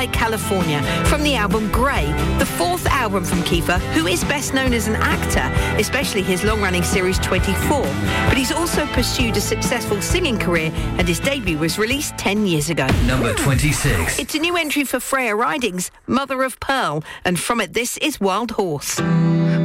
Like California, from the album Grey, the fourth album from Kiefer, who is best known as an actor, especially his long-running series 24. But he's also pursued a successful singing career, and his debut was released 10 years ago. Number 26. It's a new entry for Freya Ridings, Mother of Pearl, and from it this is Wild Horse.